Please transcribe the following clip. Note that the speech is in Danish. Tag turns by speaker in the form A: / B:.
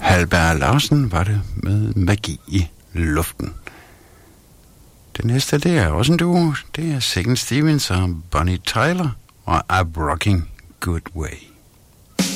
A: Halberg Larsen var det med Magi i luften. Det næste, det er også en duo. Det er Second Stevens og Bonnie Tyler og A Rocking Good Way.